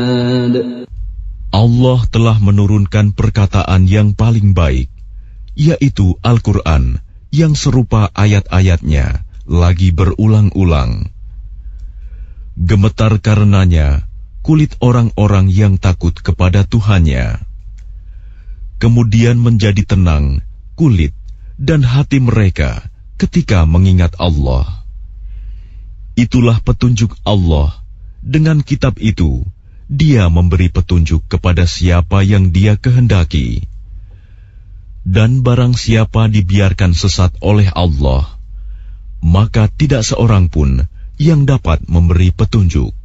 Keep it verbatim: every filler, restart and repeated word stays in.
Allah telah menurunkan perkataan yang paling baik, yaitu Al-Quran yang serupa ayat-ayatnya lagi berulang-ulang. Gemetar karenanya kulit orang-orang yang takut kepada Tuhannya. Kemudian menjadi tenang kulit dan hati mereka ketika mengingat Allah. Itulah petunjuk Allah. Dengan kitab itu Dia memberi petunjuk kepada siapa yang Dia kehendaki. Dan barang siapa dibiarkan sesat oleh Allah, maka tidak seorang pun yang dapat memberi petunjuk.